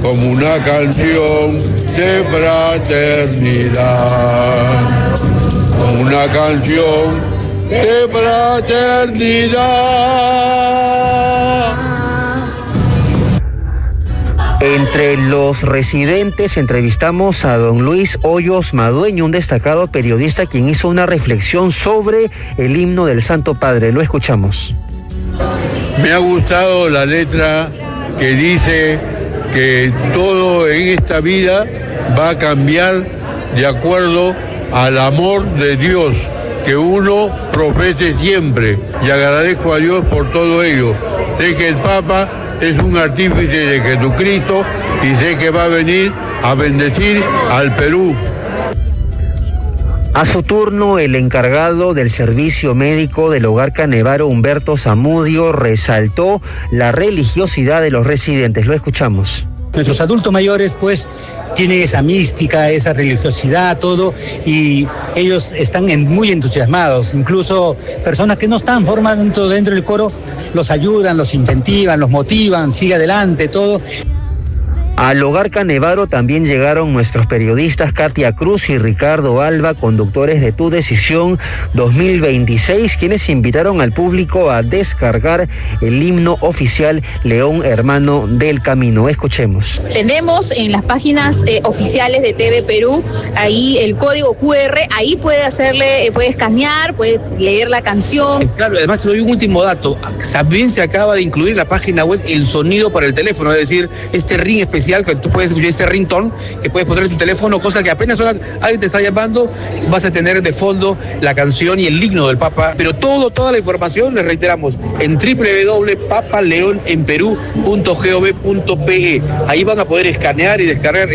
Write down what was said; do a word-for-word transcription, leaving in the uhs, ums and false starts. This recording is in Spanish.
como una canción de fraternidad, como una canción de fraternidad. Entre los residentes entrevistamos a don Luis Hoyos Madueño, un destacado periodista quien hizo una reflexión sobre el himno del Santo Padre. Lo escuchamos. Me ha gustado la letra que dice que todo en esta vida va a cambiar de acuerdo al amor de Dios que uno profese siempre, y agradezco a Dios por todo ello. Sé que el Papa es un artífice de Jesucristo y sé que va a venir a bendecir al Perú. A su turno, el encargado del servicio médico del Hogar Canevaro, Humberto Zamudio, resaltó la religiosidad de los residentes. Lo escuchamos. Nuestros adultos mayores, pues, tienen esa mística, esa religiosidad, todo, y ellos están en, muy entusiasmados. Incluso personas que no están formando dentro del coro los ayudan, los incentivan, los motivan, sigue adelante, todo. Al Hogar Canevaro también llegaron nuestros periodistas Katia Cruz y Ricardo Alba, conductores de Tu Decisión dos mil veintiséis, quienes invitaron al público a descargar el himno oficial León Hermano del Camino. Escuchemos. Tenemos en las páginas eh, oficiales de T V Perú, ahí el código cu erre, ahí puede hacerle, eh, puede escanear, puede leer la canción. Claro, además te doy un último dato. También se acaba de incluir en la página web el sonido para el teléfono, es decir, este ring especial que tú puedes escuchar, este ringtone que puedes poner en tu teléfono, cosa que apenas alguien te está llamando, vas a tener de fondo la canción y el himno del Papa. Pero todo, toda la información, les reiteramos, en doble u doble u doble u punto papa león en perú punto gov punto pe. Ahí van a poder escanear y descargar